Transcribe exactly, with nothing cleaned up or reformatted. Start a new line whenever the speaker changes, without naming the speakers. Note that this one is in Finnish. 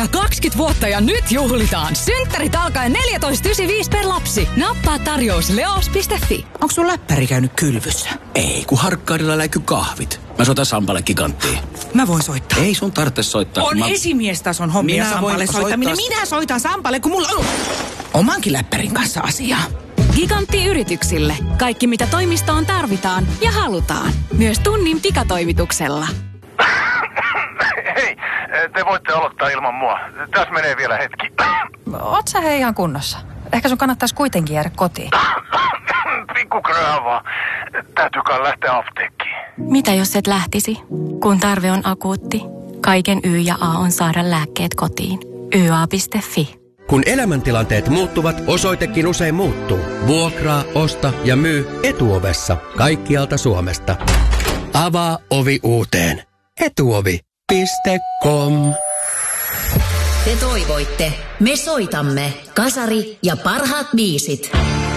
täyttää kaksikymmentä vuotta ja nyt juhlitaan. Synttärit alkaen neljätoista yhdeksänkymmentäviisi per lapsi. Nappaa tarjous leos piste fi.
Onko sun läppäri käynyt kylvyssä?
Ei, kun Harkkaudella läikky kahvit. Mä soitan Sampalle Giganttiin.
Mä voin soittaa.
Ei sun tarvitse soittaa.
On
mä...
esimiestason hommia
Minä
Sampalle
voin
soittaminen.
soittaa...
Minä soitan Sampalle, kun mulla on omankin läppärin kanssa asiaa.
Gigantti yrityksille. Kaikki mitä toimistoon tarvitaan ja halutaan. Myös tunnin pikatoimituksella.
Hei, te voitte aloittaa ilman mua. Tässä menee vielä hetki.
Oot sä hei ihan kunnossa? Ehkä sun kannattaisi kuitenkin jäädä kotiin.
Pikku kröhä vaan. Täytyykaan lähteä apteekkiin.
Mitä jos et lähtisi? Kun tarve on akuutti, kaiken Y ja A on saada lääkkeet kotiin. y a piste fi.
Kun elämäntilanteet muuttuvat, osoitekin usein muuttuu. Vuokraa, osta ja myy Etuovessa kaikkialta Suomesta. Avaa ovi uuteen. Etuovi piste com.
Te toivoitte. Me soitamme. Kasari ja parhaat biisit.